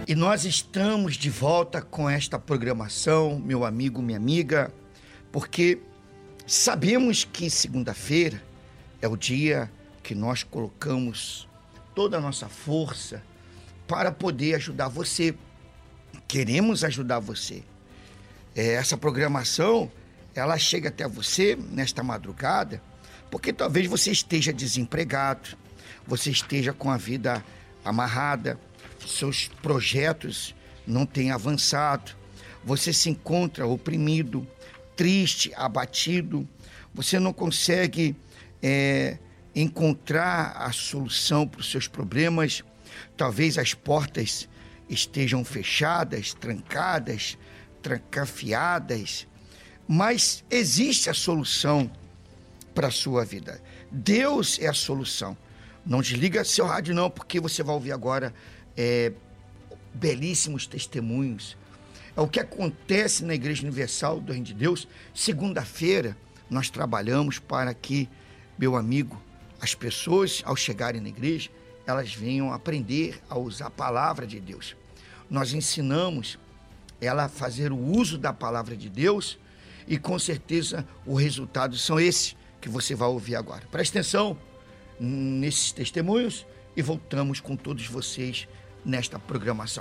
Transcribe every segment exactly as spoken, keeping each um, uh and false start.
E nós estamos de volta com esta programação, meu amigo, minha amiga, porque sabemos que segunda-feira é o dia que nós colocamos toda a nossa força para poder ajudar você. Queremos ajudar você. É, essa programação, ela chega até você nesta madrugada, porque talvez você esteja desempregado, você esteja com a vida amarrada, seus projetos não têm avançado, você se encontra oprimido, triste, abatido, você não consegue é, encontrar a solução para os seus problemas, talvez as portas estejam fechadas, trancadas, trancafiadas, mas existe a solução para a sua vida. Deus é a solução. Não desliga seu rádio não, porque você vai ouvir agora é, belíssimos testemunhos. É o que acontece na Igreja Universal do Reino de Deus. Segunda-feira nós trabalhamos para que, meu amigo, as pessoas ao chegarem na igreja, elas venham aprender a usar a palavra de Deus. Nós ensinamos ela a fazer o uso da palavra de Deus e com certeza os resultados são esses que você vai ouvir agora. Preste atenção nesses testemunhos e voltamos com todos vocês nesta programação.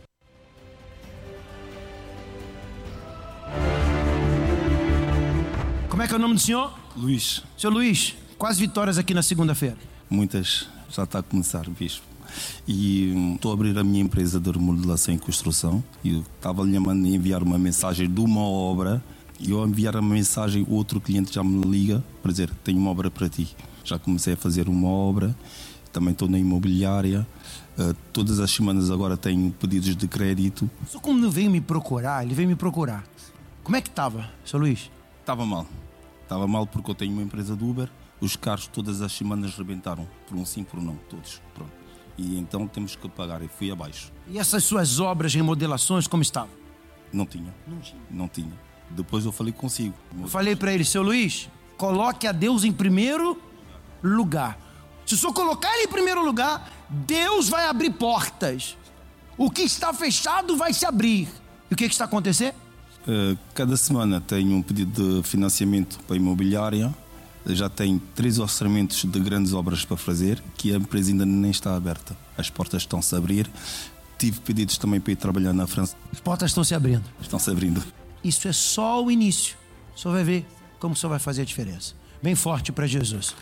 Como é que é o nome do senhor? Luís. Senhor Luís, quais vitórias aqui na segunda-feira? Muitas, já está a começar, bispo. E estou a abrir a minha empresa de remodelação e construção e estava-lhe a enviar uma mensagem de uma obra e eu a enviar a mensagem, outro cliente já me liga para dizer, tenho uma obra para ti. Já comecei a fazer uma obra, também estou na imobiliária, uh, todas as semanas agora tenho pedidos de crédito. Só como não veio me procurar, ele veio me procurar. Como é que estava, senhor Luís? Estava mal, estava mal porque eu tenho uma empresa de Uber, os carros todas as semanas rebentaram, por um sim, por um não, todos, pronto. E então temos que pagar, e fui abaixo. E essas suas obras, remodelações, como estavam? Não tinha, não tinha. Não tinha. Depois eu falei consigo. Eu falei para ele, seu Luís, coloque a Deus em primeiro lugar. Se o senhor colocar ele em primeiro lugar, Deus vai abrir portas. O que está fechado vai se abrir. E o que, que está acontecendo? Uh, cada semana tenho um pedido de financiamento para a imobiliária. Já tenho três orçamentos de grandes obras para fazer, que a empresa ainda nem está aberta. As portas estão-se a abrir. Tive pedidos também para ir trabalhar na França. As portas estão se abrindo. Estão se abrindo. Isso é só o início. O senhor vai ver como o senhor vai fazer a diferença. Bem forte para Jesus.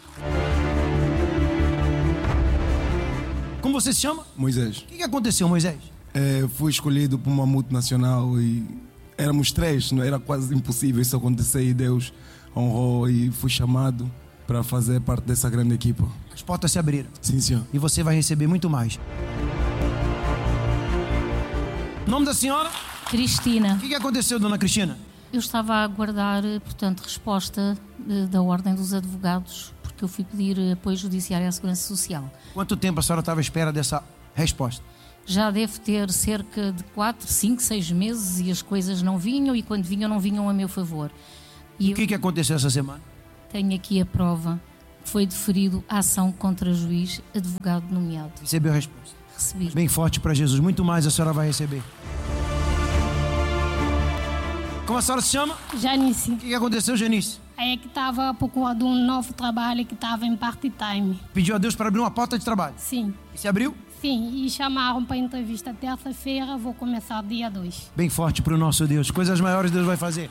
Como você se chama? Moisés. O que, que aconteceu, Moisés? É, fui escolhido por uma multinacional e éramos três, não era quase impossível isso acontecer e Deus honrou e fui chamado para fazer parte dessa grande equipa. As portas se abriram. Sim, senhor. E você vai receber muito mais. O nome da senhora? Cristina. O que, que aconteceu, dona Cristina? Eu estava a aguardar, portanto, resposta de, da Ordem dos Advogados, porque eu fui pedir apoio judiciário à Segurança Social. Quanto tempo a senhora estava à espera dessa resposta? Já deve ter cerca de quatro, cinco, seis meses e as coisas não vinham, e quando vinham, não vinham a meu favor. E o que, que aconteceu essa semana? Tenho aqui a prova. Foi deferido a ação contra juiz, advogado nomeado. Recebeu a resposta? Recebi. Bem forte para Jesus. Muito mais a senhora vai receber. Como a senhora se chama? Janice. O que, que aconteceu, Janice? É que estava à procura de um novo trabalho que estava em part-time. Pediu a Deus para abrir uma porta de trabalho? Sim. E se abriu? Sim, e chamaram para entrevista terça-feira, vou começar dia dois. Bem forte para o nosso Deus. Coisas maiores Deus vai fazer.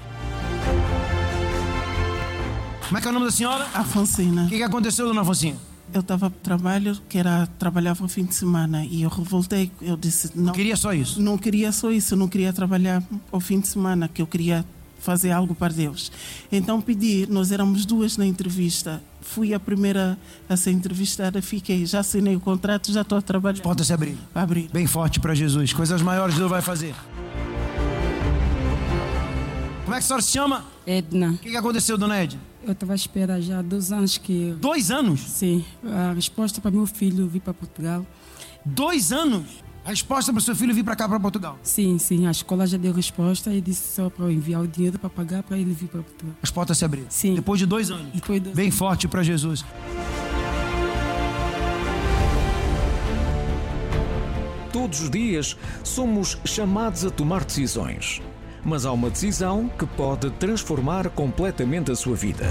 Como é que é o nome da senhora? Afonsina. O que, que aconteceu, dona Afonsina? Eu estava para trabalho, que era trabalhava no fim de semana, e eu revoltei. Eu disse não. Queria só isso? Não queria só isso, não queria trabalhar ao fim de semana, que eu queria fazer algo para Deus. Então pedi, nós éramos duas na entrevista. Fui a primeira a ser entrevistada, fiquei, já assinei o contrato, já estou a trabalhar. Pode se abrir. Abrir. Bem forte para Jesus. Coisas maiores Deus vai fazer. Como é que a senhora se chama? Edna. O que, que aconteceu, dona Edna? Eu estava à espera já há dois anos que... Dois anos? Sim. A resposta para meu filho vir para Portugal. Dois anos? A resposta para o seu filho vir para cá, para Portugal? Sim, sim. A escola já deu resposta e disse só para eu enviar o dinheiro para pagar para ele vir para Portugal. As portas se abriram? Sim. Depois de dois anos? Depois de dois Bem anos. forte para Jesus. todos os dias, somos chamados a tomar decisões. Mas há uma decisão que pode transformar completamente a sua vida.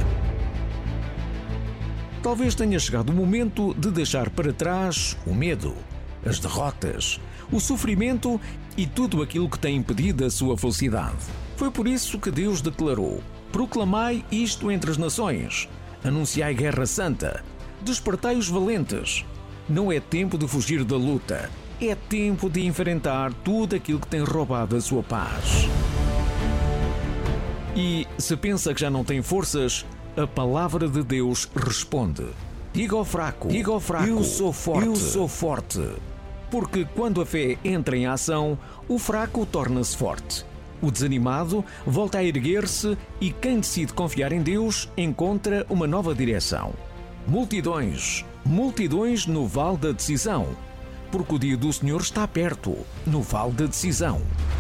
Talvez tenha chegado o momento de deixar para trás o medo, as derrotas, o sofrimento e tudo aquilo que tem impedido a sua felicidade. Foi por isso que Deus declarou: proclamai isto entre as nações, anunciai guerra santa, despertai os valentes. Não é tempo de fugir da luta, é tempo de enfrentar tudo aquilo que tem roubado a sua paz. E se pensa que já não tem forças, a palavra de Deus responde: diga ao fraco, diga ao fraco, eu sou forte, eu sou forte. Porque quando a fé entra em ação, o fraco torna-se forte. O desanimado volta a erguer-se e quem decide confiar em Deus encontra uma nova direção. Multidões, multidões no vale da decisão, porque o dia do Senhor está perto, no vale da decisão.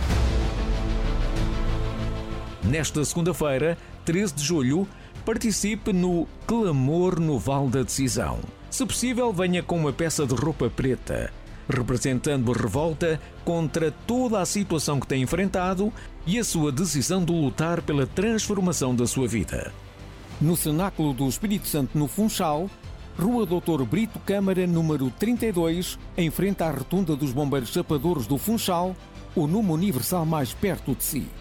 Nesta segunda-feira, treze de julho, participe no Clamor no Vale da Decisão. Se possível, venha com uma peça de roupa preta, representando a revolta contra toda a situação que tem enfrentado e a sua decisão de lutar pela transformação da sua vida. No Cenáculo do Espírito Santo, no Funchal, Rua doutor Brito Câmara, número trinta e dois, em frente à Rotunda dos Bombeiros Chapadores do Funchal, o número universal mais perto de si.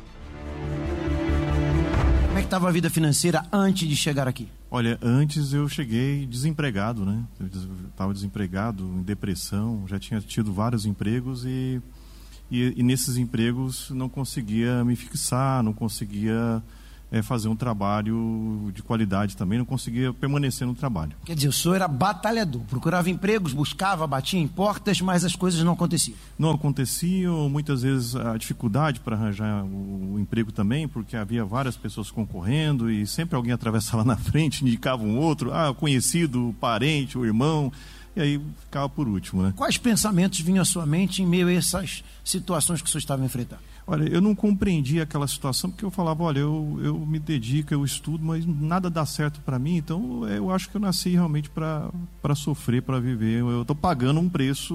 Como é que estava a vida financeira antes de chegar aqui? Olha, antes eu cheguei desempregado, né? Eu estava desempregado, em depressão, já tinha tido vários empregos e, e, e nesses empregos não conseguia me fixar, não conseguia é, fazer um trabalho de qualidade também, não conseguia permanecer no trabalho. Quer dizer, o senhor era batalhador, procurava empregos, buscava, batia em portas, mas as coisas não aconteciam. Não aconteciam, muitas vezes a dificuldade para arranjar o, o emprego também, porque havia várias pessoas concorrendo e sempre alguém atravessava na frente, indicava um outro, ah, conhecido, o parente, o irmão, e aí ficava por último, né? Quais pensamentos vinham à sua mente em meio a essas situações que o senhor estava enfrentando? Olha, eu não compreendia aquela situação, porque eu falava, olha, eu, eu me dedico, eu estudo, mas nada dá certo para mim, então eu acho que eu nasci realmente para para sofrer, para viver. Eu estou pagando um preço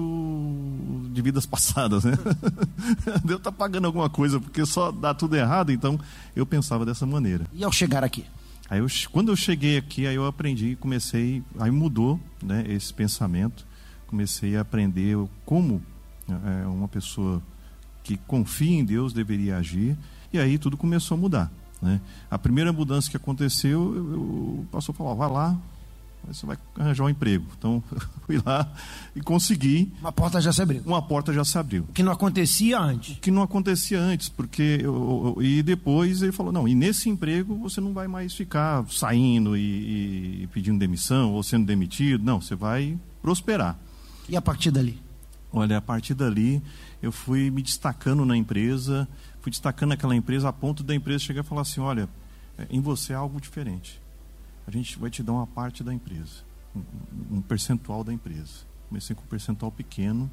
de vidas passadas, né? Deus está pagando alguma coisa, porque só dá tudo errado, então eu pensava dessa maneira. E ao chegar aqui? Aí eu, quando eu cheguei aqui, aí eu aprendi, comecei, aí mudou, né, esse pensamento, comecei a aprender como é, uma pessoa que confia em Deus deveria agir, e aí tudo começou a mudar, né? A primeira mudança que aconteceu, o pastor falou, vai lá, você vai arranjar um emprego. Então, eu fui lá e consegui. Uma porta já se abriu. Uma porta já se abriu. O que não acontecia antes. O que não acontecia antes, porque eu, eu, e depois ele falou, não, e nesse emprego você não vai mais ficar saindo e, e pedindo demissão ou sendo demitido, não, você vai prosperar. E a partir dali? Olha, a partir dali eu fui me destacando na empresa, fui destacando aquela empresa a ponto da empresa chegar e falar assim, olha, em você há algo diferente. A gente vai te dar uma parte da empresa, um, um percentual da empresa. Comecei com um percentual pequeno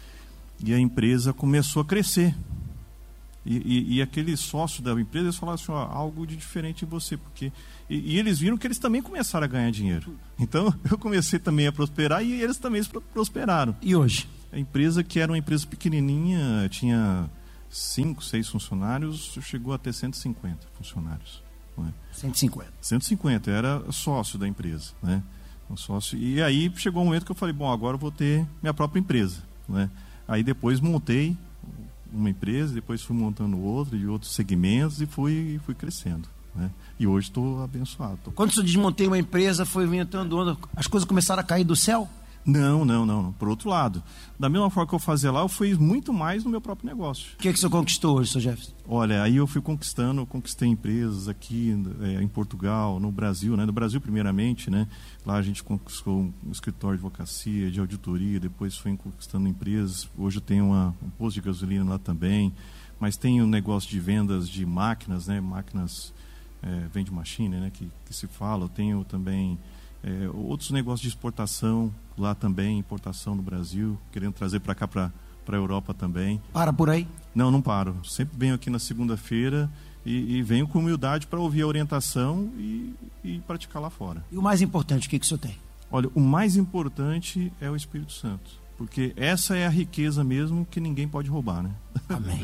e a empresa começou a crescer. E, e, e aquele sócio da empresa, eles falaram assim, ó, algo de diferente em você, porque... E, e eles viram que eles também começaram a ganhar dinheiro. Então, eu comecei também a prosperar e eles também prosperaram. E hoje? A empresa, que era uma empresa pequenininha, tinha cinco, seis funcionários, chegou a ter cento e cinquenta funcionários. Né? cento e cinquenta? cento e cinquenta, era sócio da empresa, né? Um sócio. E aí chegou um momento que eu falei, bom, agora eu vou ter minha própria empresa, né? Aí depois montei uma empresa, depois fui montando outra, de outros segmentos, e fui, fui crescendo, né? E hoje estou abençoado. Tô... Quando você desmontei uma empresa, foi inventando onda, as coisas começaram a cair do céu? Não, não, não, não. Por outro lado, da mesma forma que eu fazia lá, eu fiz muito mais no meu próprio negócio. O que é que você conquistou hoje, seu Jefferson? Olha, aí eu fui conquistando, eu conquistei empresas aqui é, em Portugal, no Brasil, né? No Brasil primeiramente, né? Lá a gente conquistou um escritório de advocacia, de auditoria, depois fui conquistando empresas. Hoje eu tenho uma, um posto de gasolina lá também, mas tem um negócio de vendas de máquinas, né? Máquinas, é, vende machine, né? Que, que se fala. Eu tenho também... É, outros negócios de exportação lá também, importação no Brasil, querendo trazer para cá, para a Europa também. Para por aí? Não, não paro. Sempre venho aqui na segunda-feira e, e venho com humildade para ouvir a orientação e, e praticar lá fora. E o mais importante, o que, que o senhor tem? Olha, o mais importante é o Espírito Santo. Porque essa é a riqueza mesmo que ninguém pode roubar, né? Amém.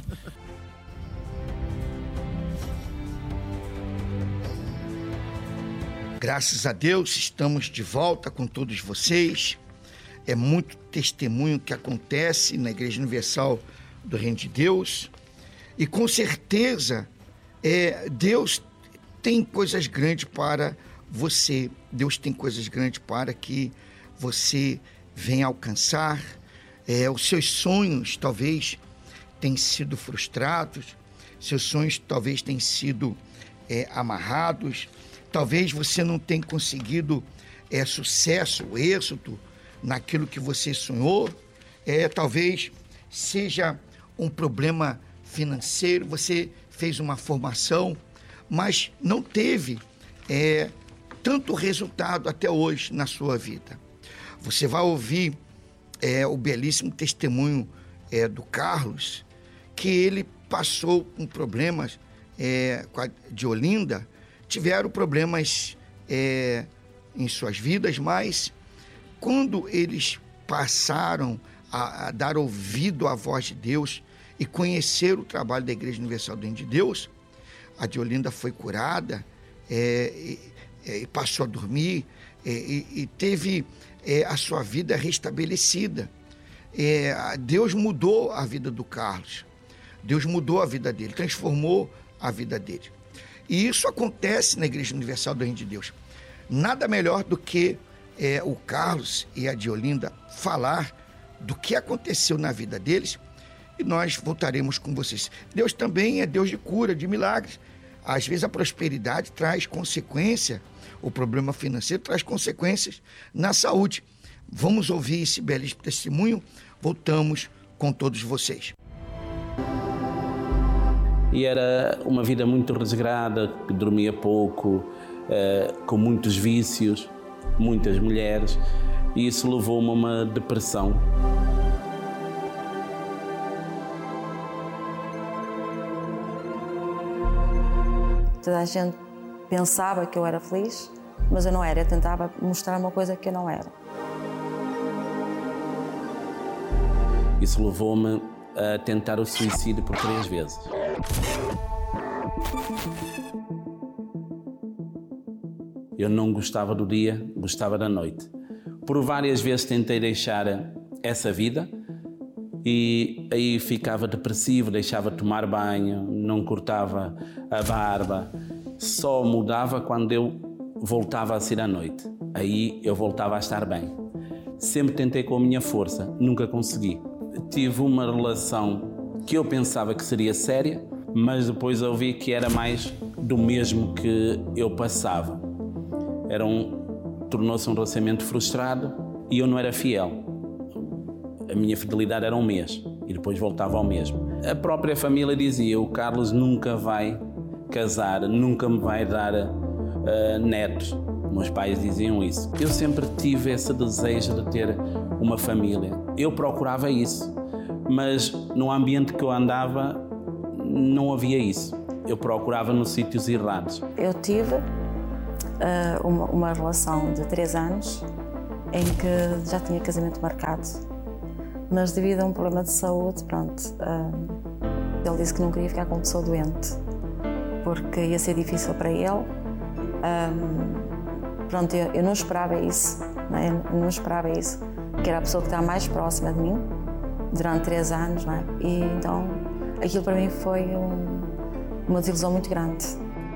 Graças a Deus, estamos de volta com todos vocês. É muito testemunho que acontece na Igreja Universal do Reino de Deus. E com certeza, é, Deus tem coisas grandes para você. Deus tem coisas grandes para que você venha alcançar. É, os seus sonhos talvez tenham sido frustrados. Seus sonhos talvez tenham sido é, amarrados. Talvez você não tenha conseguido é, sucesso, êxito naquilo que você sonhou. É, talvez seja um problema financeiro, você fez uma formação, mas não teve é, tanto resultado até hoje na sua vida. Você vai ouvir é, o belíssimo testemunho é, do Carlos, que ele passou com problemas é, de Olinda, tiveram problemas é, em suas vidas, mas quando eles passaram a, a dar ouvido à voz de Deus e conhecer o trabalho da Igreja Universal do Reino de Deus, a de Olinda foi curada é, e, e passou a dormir é, e, e teve é, a sua vida restabelecida. É, Deus mudou a vida do Carlos, Deus mudou a vida dele, transformou a vida dele. E isso acontece na Igreja Universal do Reino de Deus. Nada melhor do que é, o Carlos e a de Olinda falar do que aconteceu na vida deles, e nós voltaremos com vocês. Deus também é Deus de cura, de milagres. Às vezes a prosperidade traz consequência, o problema financeiro traz consequências na saúde. Vamos ouvir esse belíssimo testemunho, voltamos com todos vocês. E era uma vida muito resgrada, que dormia pouco, eh, com muitos vícios, muitas mulheres, e isso levou-me a uma depressão. Toda a gente pensava que eu era feliz, mas eu não era. Eu tentava mostrar uma coisa que eu não era. Isso levou-me a tentar o suicídio por três vezes. Eu não gostava do dia, gostava da noite. Por várias vezes tentei deixar essa vida e aí ficava depressivo, deixava de tomar banho, não cortava a barba. Só mudava quando eu voltava a sair à noite. Aí eu voltava a estar bem. Sempre tentei com a minha força, nunca consegui. Tive uma relação que eu pensava que seria séria, mas depois eu vi que era mais do mesmo que eu passava. Era um, tornou-se um relacionamento frustrado e eu não era fiel. A minha fidelidade era um mês e depois voltava ao mesmo. A própria família dizia: o Carlos nunca vai casar, nunca me vai dar uh, netos. Meus pais diziam isso. Eu sempre tive esse desejo de ter uma família. Eu procurava isso, mas no ambiente que eu andava não havia isso. Eu procurava nos sítios errados. Eu tive uh, uma, uma relação de três anos em que já tinha casamento marcado, mas devido a um problema de saúde, pronto, uh, ele disse que não queria ficar com uma pessoa doente, porque ia ser difícil para ele. Um, pronto, eu, eu não esperava isso, não é? Eu não esperava isso, que era a pessoa que está mais próxima de mim durante três anos, não é? E então aquilo para mim foi um, uma desilusão muito grande.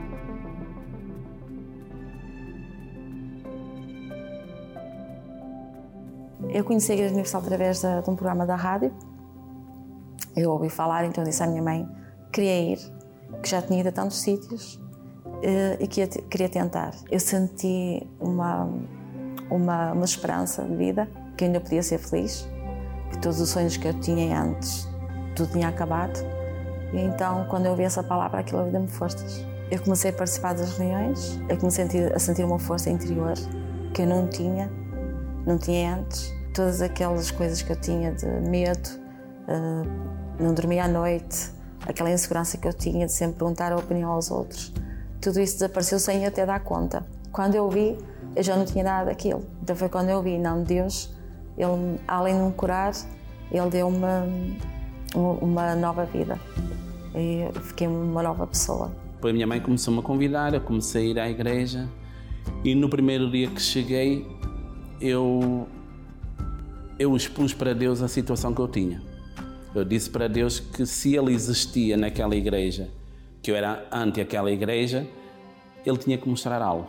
Eu conheci a Igreja Universal através de, de um programa da rádio. Eu ouvi falar, então disse à minha mãe que queria ir, que já tinha ido a tantos sítios e que ia, queria tentar. Eu senti uma, uma, uma esperança de vida, que ainda podia ser feliz, que todos os sonhos que eu tinha antes, tudo tinha acabado. E então, quando eu ouvi essa palavra, aquilo deu-me forças. Eu comecei a participar das reuniões, eu comecei a sentir, a sentir uma força interior que eu não tinha, não tinha antes. Todas aquelas coisas que eu tinha de medo, uh, não dormia à noite, aquela insegurança que eu tinha de sempre perguntar a opinião aos outros, tudo isso desapareceu sem eu até dar conta. Quando eu vi, eu já não tinha nada daquilo. Então foi quando eu vi, não, Deus Ele, além de me curar, Ele deu-me uma nova vida. E eu fiquei uma nova pessoa. Depois a minha mãe começou-me a convidar, eu comecei a ir à igreja e no primeiro dia que cheguei, eu, eu expus para Deus a situação que eu tinha. Eu disse para Deus que se Ele existia naquela igreja, que eu era ante aquela igreja, Ele tinha que mostrar algo.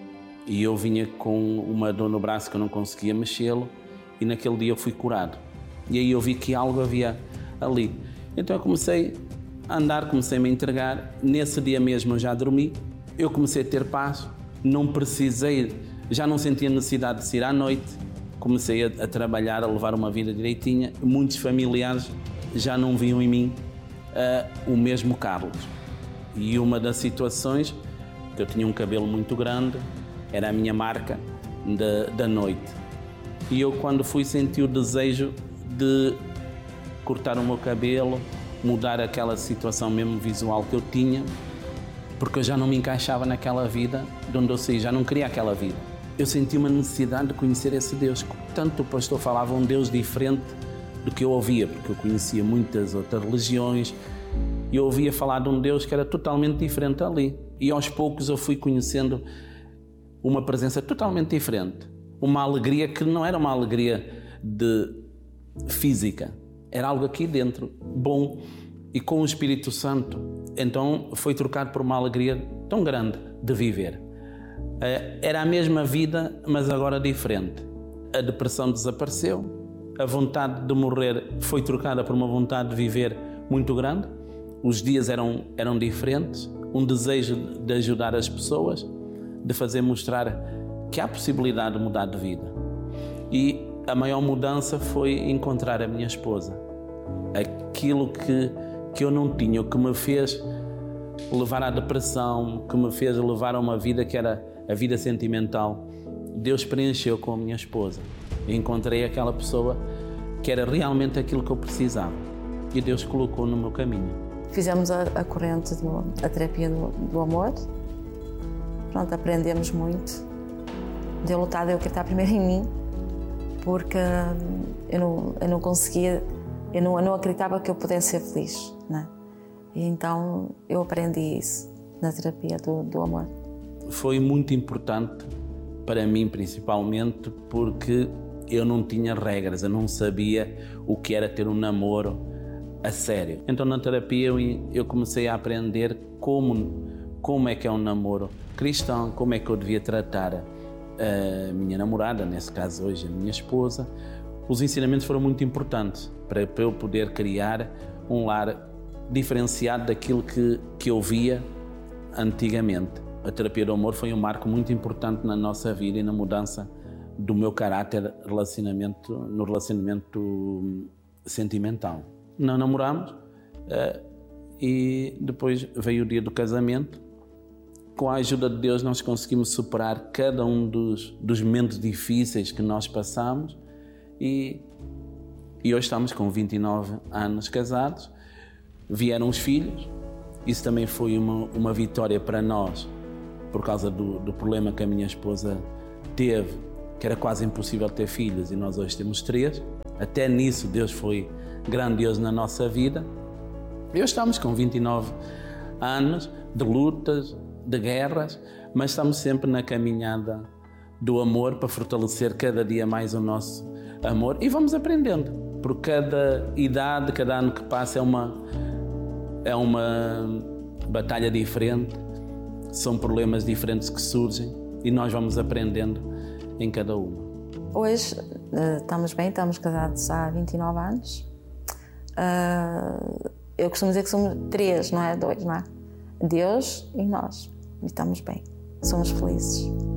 E eu vinha com uma dor no braço que eu não conseguia mexê-lo e naquele dia eu fui curado. E aí eu vi que algo havia ali. Então eu comecei a andar, comecei a me entregar. Nesse dia mesmo eu já dormi, eu comecei a ter paz, não precisei, já não sentia necessidade de sair à noite, comecei a, a trabalhar, a levar uma vida direitinha. Muitos familiares já não viam em mim uh, o mesmo Carlos. E uma das situações, que eu tinha um cabelo muito grande, era a minha marca da, da noite. E eu, quando fui, senti o desejo de cortar o meu cabelo, mudar aquela situação mesmo visual que eu tinha, porque eu já não me encaixava naquela vida de onde eu saí, já não queria aquela vida. Eu senti uma necessidade de conhecer esse Deus. Tanto o pastor falava um Deus diferente do que eu ouvia, porque eu conhecia muitas outras religiões e eu ouvia falar de um Deus que era totalmente diferente ali. E aos poucos eu fui conhecendo uma presença totalmente diferente. Uma alegria que não era uma alegria de física, era algo aqui dentro, bom, e com o Espírito Santo, então foi trocado por uma alegria tão grande de viver. Era a mesma vida, mas agora diferente. A depressão desapareceu, a vontade de morrer foi trocada por uma vontade de viver muito grande, os dias eram, eram diferentes, um desejo de ajudar as pessoas, de fazer mostrar que há possibilidade de mudar de vida. E a maior mudança foi encontrar a minha esposa. Aquilo que, que eu não tinha, o que me fez levar à depressão, que me fez levar a uma vida que era a vida sentimental, Deus preencheu com a minha esposa. Encontrei aquela pessoa que era realmente aquilo que eu precisava. E Deus colocou no meu caminho. Fizemos a, a corrente, do, a terapia do, do amor. Pronto, aprendemos muito. Deu lutar, eu acreditar primeiro em mim, porque eu não, eu não conseguia, eu não, eu não acreditava que eu pudesse ser feliz, né? E então eu aprendi isso na terapia do, do amor. Foi muito importante para mim, principalmente, porque eu não tinha regras, eu não sabia o que era ter um namoro a sério. Então na terapia eu, eu comecei a aprender como, como é que é um namoro cristão, como é que eu devia tratar a minha namorada, nesse caso hoje a minha esposa. Os ensinamentos foram muito importantes para eu poder criar um lar diferenciado daquilo que, que eu via antigamente. A terapia do amor foi um marco muito importante na nossa vida e na mudança do meu caráter relacionamento, no relacionamento sentimental. Não namoramos uh, e depois veio o dia do casamento. Com a ajuda de Deus nós conseguimos superar cada um dos, dos momentos difíceis que nós passamos e, e hoje estamos com vinte e nove anos casados. Vieram os filhos, isso também foi uma, uma vitória para nós por causa do, do problema que a minha esposa teve, que era quase impossível ter filhos, e nós hoje temos três. Até nisso Deus foi grandioso na nossa vida. E hoje estamos com vinte e nove anos de lutas, de guerras, mas estamos sempre na caminhada do amor para fortalecer cada dia mais o nosso amor e vamos aprendendo. Por cada idade, cada ano que passa é uma, é uma batalha diferente, são problemas diferentes que surgem e nós vamos aprendendo em cada uma. Hoje estamos bem, estamos casados há vinte e nove anos. Eu costumo dizer que somos três, não é? Dois, não é? Deus e nós. E estamos bem. Somos felizes.